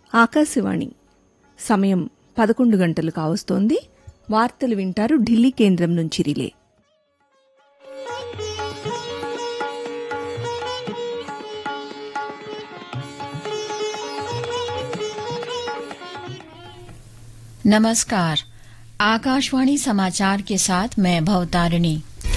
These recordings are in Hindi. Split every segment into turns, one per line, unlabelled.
ఆకాశవాణి సమయం 11 గంటలు కావస్తోంది. వార్తలు వింటారు ఢిల్లీ కేంద్రం నుంచి రిలే.
नमस्कार, आकाशवाणी समाचार के साथ मैं भवतारिणी।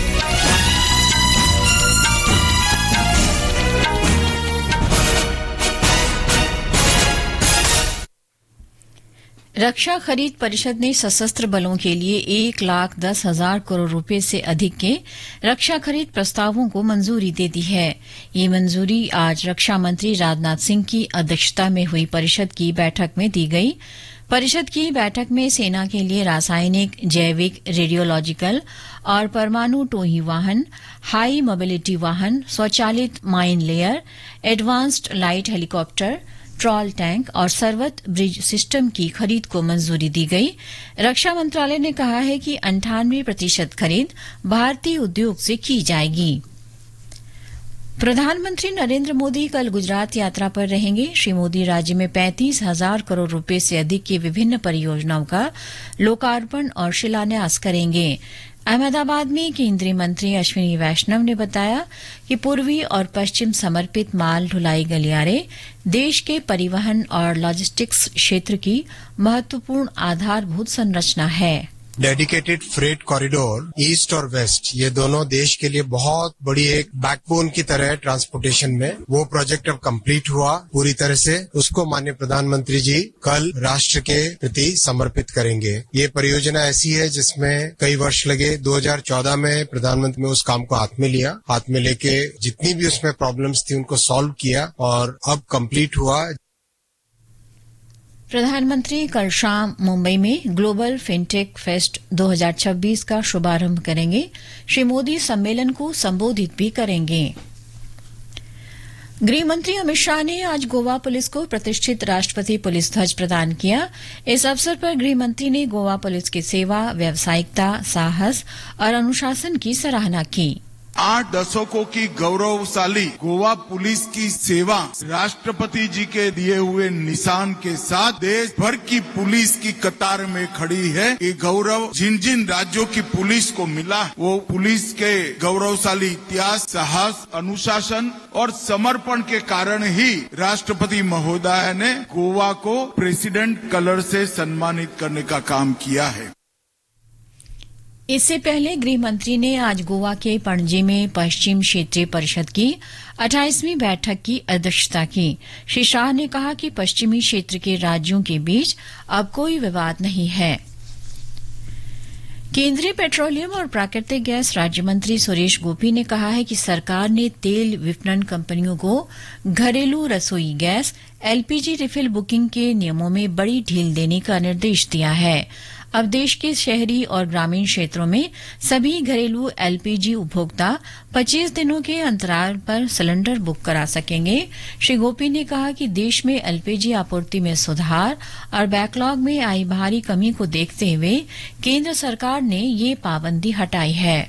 रक्षा खरीद परिषद ने सशस्त्र बलों के लिए 1,10,000 करोड़ रुपए से अधिक के रक्षा खरीद प्रस्तावों को मंजूरी दे दी है। ये मंजूरी आज रक्षा मंत्री राजनाथ सिंह की अध्यक्षता में हुई परिषद की बैठक में दी गई। परिषद की बैठक में सेना के लिए रासायनिक, जैविक, रेडियोलॉजिकल और परमाणु टोही वाहन, हाई मोबिलिटी वाहन, स्वचालित mine layer, advanced light helicopter, troll tank और सर्वत ब्रिज सिस्टम की खरीद को मंजूरी दी गई। रक्षा मंत्रालय ने कहा है कि 98% खरीद भारतीय उद्योग से की जाएगी। प्रधानमंत्री नरेंद्र मोदी कल गुजरात यात्रा पर रहेंगे। श्री मोदी राज्य में 35,000 करोड़ रुपए से अधिक की विभिन्न परियोजनाओं का लोकार्पण और शिलान्यास करेंगे। अहमदाबाद में केंद्रीय मंत्री अश्विनी वैष्णव ने बताया कि पूर्वी और पश्चिम समर्पित माल ढुलाई गलियारे देश के परिवहन और लॉजिस्टिक्स क्षेत्र की महत्वपूर्ण आधारभूत संरचना है।
डेडिकेटेड फ्रेट कॉरिडोर ईस्ट और वेस्ट, ये दोनों देश के लिए बहुत बड़ी एक बैकबोन की तरह ट्रांसपोर्टेशन में। वो प्रोजेक्ट अब कंप्लीट हुआ पूरी तरह से। उसको माननीय प्रधानमंत्री जी कल राष्ट्र के प्रति समर्पित करेंगे। ये परियोजना ऐसी है जिसमें कई वर्ष लगे। 2014 में प्रधानमंत्री ने उस काम को हाथ में लिया। हाथ में लेके जितनी भी उसमें प्रॉब्लम्स थी उनको सॉल्व किया और अब कंप्लीट हुआ।
प्रधानमंत्री कल शाम मुंबई में ग्लोबल फिनटेक फेस्ट 2026 का शुभारंभ करेंगे। श्री मोदी सम्मेलन को संबोधित भी करेंगे। गृह मंत्री अमित शाह ने आज गोवा पुलिस को प्रतिष्ठित राष्ट्रपति पुलिस ध्वज प्रदान किया। इस अवसर पर गृह मंत्री ने गोवा पुलिस की सेवा, व्यावसायिकता, साहस और अनुशासन की सराहना की।
8 दशकों की गौरवशाली गोवा पुलिस की सेवा राष्ट्रपति जी के दिए हुए निशान के साथ देश भर की पुलिस की कतार में खड़ी है। ये गौरव जिन जिन राज्यों की पुलिस को मिला, वो पुलिस के गौरवशाली इतिहास, साहस, अनुशासन और समर्पण के कारण ही राष्ट्रपति महोदय ने गोवा को प्रेसिडेंट कलर से सम्मानित करने का काम किया है।
इससे पहले गृह मंत्री ने आज गोवा के पणजी में पश्चिम क्षेत्रीय परिषद की 28वीं बैठक की अध्यक्षता की। श्री शाह ने कहा कि पश्चिमी क्षेत्र के राज्यों के बीच अब कोई विवाद नहीं है। केंद्रीय पेट्रोलियम और प्राकृतिक गैस राज्य मंत्री सुरेश गोपी ने कहा है कि सरकार ने तेल विपणन कंपनियों को घरेलू रसोई गैस एलपीजी रिफिल बुकिंग के नियमों में बड़ी ढील देने का निर्देश दिया है। अब देश के शहरी और ग्रामीण क्षेत्रों में सभी घरेलू एलपीजी उपभोक्ता 25 दिनों के अंतराल पर सिलेंडर बुक करा सकेंगे। श्री गोपी ने कहा कि देश में एलपीजी आपूर्ति में सुधार और बैकलॉग में आई भारी कमी को देखते हुए केंद्र सरकार ने ये पाबंदी हटाई है।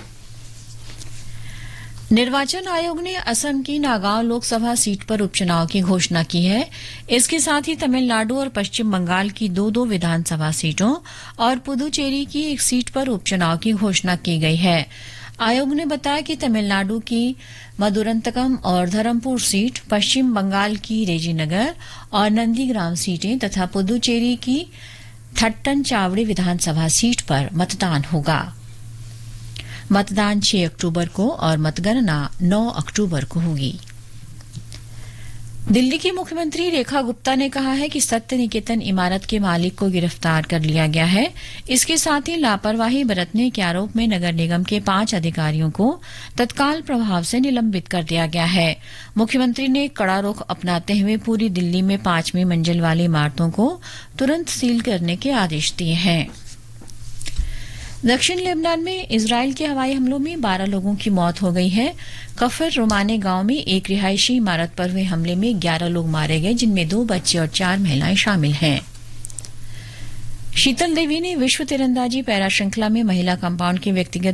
निर्वाचन आयोग ने असम की नागांव लोकसभा सीट पर उपचुनाव की घोषणा की है। इसके साथ ही तमिलनाडु और पश्चिम बंगाल की 2-2 विधानसभा सीटों और पुदुचेरी की एक सीट पर उपचुनाव की घोषणा की गई है। आयोग ने बताया कि तमिलनाडु की मदुरंतकम और धरमपुर सीट, पश्चिम बंगाल की रेजीनगर और नंदीग्राम सीटें तथा पुदुचेरी की थट्टन चावड़ी विधानसभा सीट पर मतदान होगा। मतदान 6 अक्टूबर को और मतगणना 9 अक्टूबर को होगी। दिल्ली की मुख्यमंत्री रेखा गुप्ता ने कहा है कि सत्य निकेतन इमारत के मालिक को गिरफ्तार कर लिया गया है। इसके साथ ही लापरवाही बरतने के आरोप में नगर निगम के 5 अधिकारियों को तत्काल प्रभाव से निलंबित कर दिया गया है। मुख्यमंत्री ने कड़ा रुख अपनाते हुए पूरी दिल्ली में 5वीं मंजिल वाली इमारतों को तुरंत सील करने के आदेश दिए हैं। दक्षिण लेबनान में इजरायल के हवाई हमलों में 12 लोगों की मौत हो गई है। कफर रोमाने गांव में एक रिहायशी इमारत पर हुए हमले में 11 लोग मारे गए, जिनमें 2 बच्चे और 4 महिलाएं शामिल हैं। शीतल देवी ने विश्व तीरंदाजी पैरा श्रृंखला में महिला कंपाउंड के व्यक्तिगत